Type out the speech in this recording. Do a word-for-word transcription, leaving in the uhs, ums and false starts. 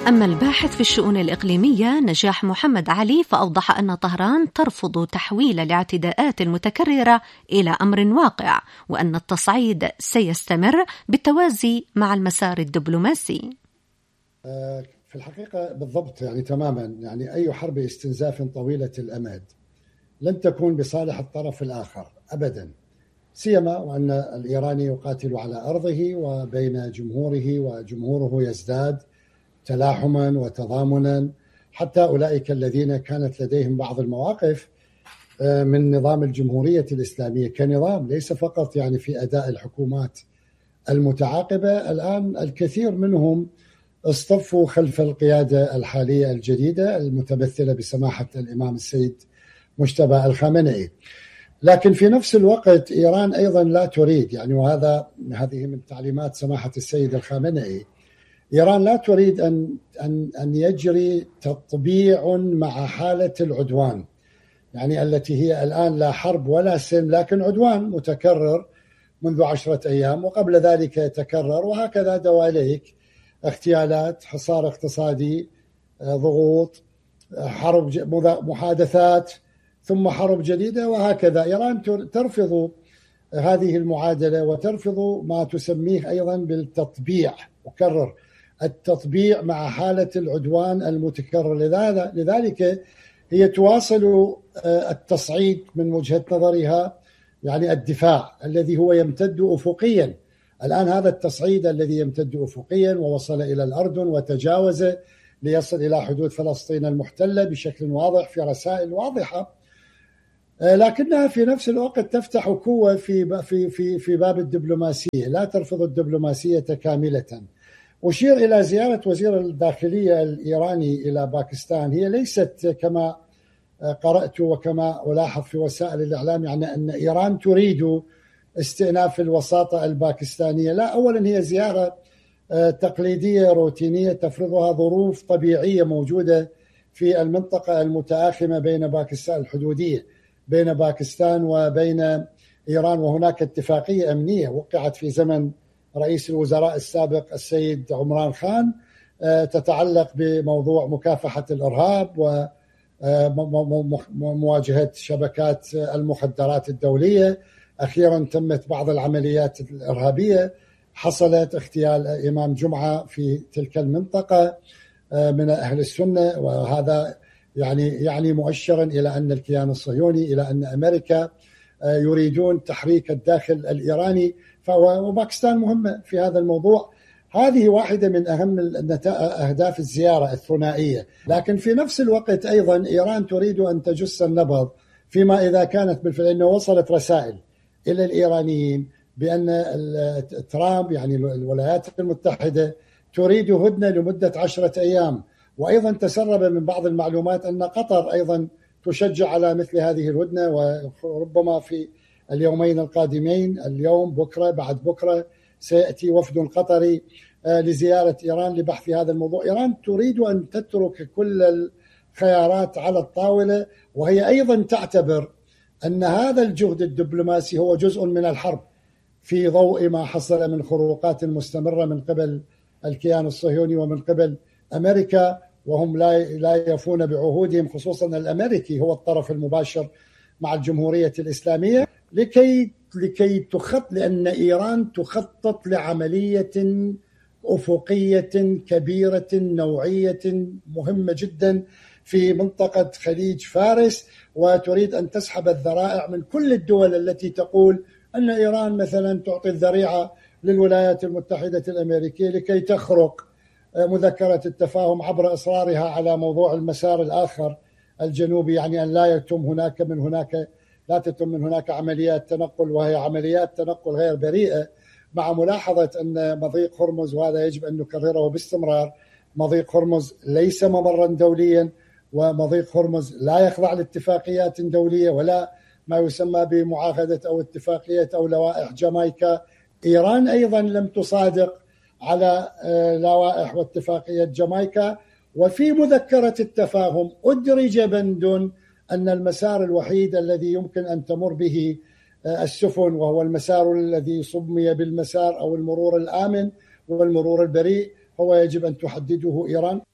أما الباحث في الشؤون الإقليمية نجاح محمد علي فأوضح أن طهران ترفض تحويل الاعتداءات المتكررة إلى أمر واقع، وأن التصعيد سيستمر بالتوازي مع المسار الدبلوماسي. في الحقيقة بالضبط يعني تماما، يعني أي حرب استنزاف طويلة الأمد لن تكون بصالح الطرف الآخر أبدا، سيما وأن الإيراني يقاتل على أرضه وبين جمهوره، وجمهوره يزداد تلاحما وتضامنا، حتى أولئك الذين كانت لديهم بعض المواقف من نظام الجمهورية الإسلامية كنظام، ليس فقط يعني في أداء الحكومات المتعاقبة. الآن الكثير منهم اصطفوا خلف القيادة الحالية الجديدة المتمثلة بسماحة الإمام السيد مجتبى الخامنئي. لكن في نفس الوقت إيران أيضا لا تريد، يعني وهذا هذه من تعليمات سماحة السيد الخامنئي، إيران لا تريد أن أن أن يجري تطبيع مع حالة العدوان، يعني التي هي الآن لا حرب ولا سلم لكن عدوان متكرر منذ عشرة أيام، وقبل ذلك يتكرر، وهكذا دواليك، اغتيالات، حصار اقتصادي، ضغوط، حرب، محادثات، ثم حرب جديدة، وهكذا. إيران ترفض هذه المعادلة وترفض ما تسميه أيضا بالتطبيع، أكرر التطبيع مع حالة العدوان المتكرر. لذلك هي تواصل التصعيد من وجهة نظرها، يعني الدفاع الذي هو يمتد أفقيا. الآن هذا التصعيد الذي يمتد أفقيا ووصل إلى الأردن وتجاوز ليصل إلى حدود فلسطين المحتلة بشكل واضح في رسائل واضحة، لكنها في نفس الوقت تفتح قوة في في في في باب الدبلوماسية، لا ترفض الدبلوماسية كاملة. أشير إلى زيارة وزير الداخلية الإيراني إلى باكستان، هي ليست كما قرأت وكما ألاحظ في وسائل الإعلام يعني أن إيران تريد استئناف الوساطة الباكستانية، لا. أولا هي زيارة تقليدية روتينية تفرضها ظروف طبيعية موجودة في المنطقة المتآخمة بين باكستان، الحدودية بين باكستان وبين إيران، وهناك اتفاقية أمنية وقعت في زمن رئيس الوزراء السابق السيد عمران خان تتعلق بموضوع مكافحة الإرهاب ومواجهة شبكات المخدرات الدولية. أخيرا تمت بعض العمليات الإرهابية، حصلت اغتيال إمام جمعة في تلك المنطقة من أهل السنة، وهذا يعني يعني مؤشرا إلى أن الكيان الصهيوني، إلى أن أمريكا يريدون تحريك الداخل الإيراني، وباكستان مهمة في هذا الموضوع. هذه واحدة من أهم أهداف الزيارة الثنائية. لكن في نفس الوقت أيضا إيران تريد أن تجس النبض فيما إذا كانت بالفعل، أنه وصلت رسائل إلى الإيرانيين بأن ترامب يعني الولايات المتحدة تريد هدنة لمدة عشرة أيام، وأيضا تسرب من بعض المعلومات أن قطر أيضا تشجع على مثل هذه الهدنة، وربما في اليومين القادمين، اليوم بكرة بعد بكرة، سيأتي وفد قطري لزيارة إيران لبحث هذا الموضوع. إيران تريد أن تترك كل الخيارات على الطاولة، وهي أيضا تعتبر أن هذا الجهد الدبلوماسي هو جزء من الحرب في ضوء ما حصل من خروقات مستمرة من قبل الكيان الصهيوني ومن قبل أمريكا، وهم لا لا يفون بعهودهم، خصوصا الأمريكي هو الطرف المباشر مع الجمهورية الإسلامية، لكي لكي تخط لأن إيران تخطط لعملية أفقية كبيرة نوعية مهمة جدا في منطقة خليج فارس، وتريد أن تسحب الذرائع من كل الدول التي تقول أن إيران مثلا تعطي الذريعة للولايات المتحدة الأمريكية لكي تخرق مذكرة التفاهم عبر إصرارها على موضوع المسار الآخر الجنوبي، يعني أن لا يتم هناك من هناك لا تتم من هناك عمليات تنقل، وهي عمليات تنقل غير بريئة، مع ملاحظة أن مضيق هرمز، وهذا يجب أن نكرره باستمرار، مضيق هرمز ليس ممرا دوليا، ومضيق هرمز لا يخضع لاتفاقيات دولية ولا ما يسمى بمعاهدة أو اتفاقية أو لوائح جامايكا. إيران أيضا لم تصادق على لوائح واتفاقية جامايكا، وفي مذكرة التفاهم أدرج بند أن المسار الوحيد الذي يمكن أن تمر به السفن، وهو المسار الذي سمي بالمسار أو المرور الآمن والمرور البريء، هو يجب أن تحدده إيران.